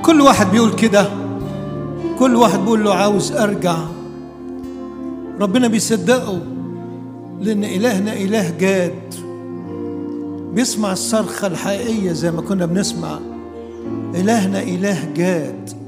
كل واحد بيقول كده، كل واحد بيقول له عاوز أرجع. ربنا بيصدقه، لأن إلهنا إله جاد، بيسمع الصرخة الحقيقية زي ما كنا بنسمع. إلهنا إله جاد.